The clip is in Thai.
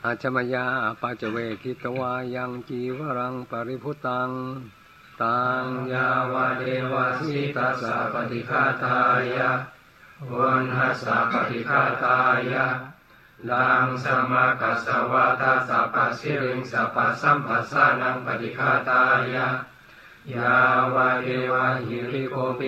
อาจมยาปัจเวทิตวายังจีวรังปริพุตังตังยาวเดวสิตัสสะปฏิฆาตายะวันหัสสะปฏิฆาตายะลังสมากัสสวะทัสสะปัสสิริงสัพพสัมปัสสานังปฏิฆาตายะยาวเดวะหิริโกปิ